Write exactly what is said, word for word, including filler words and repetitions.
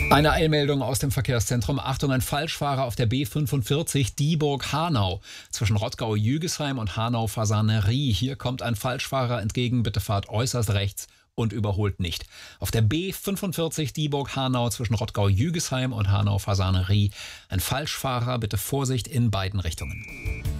Eine Eilmeldung aus dem Verkehrszentrum. Achtung, ein Falschfahrer auf der B fünfundvierzig Dieburg-Hanau. Zwischen Rottgau-Jügesheim und Hanau-Fasanerie. Hier kommt ein Falschfahrer entgegen. Bitte fahrt äußerst rechts und überholt nicht. Auf der B fünfundvierzig Dieburg-Hanau zwischen Rottgau-Jügesheim und Hanau-Fasanerie. Ein Falschfahrer, bitte Vorsicht in beiden Richtungen.